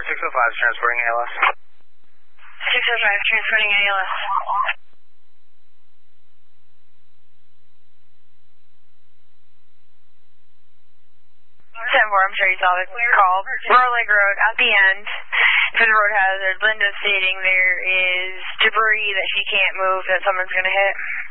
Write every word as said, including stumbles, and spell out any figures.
six oh five is transporting A L S. six oh five transporting A L S. ten four, I'm sure you saw the call. Rural Lake Road, at the end, for the road hazard, Linda's stating there is debris that she can't move that someone's going to hit.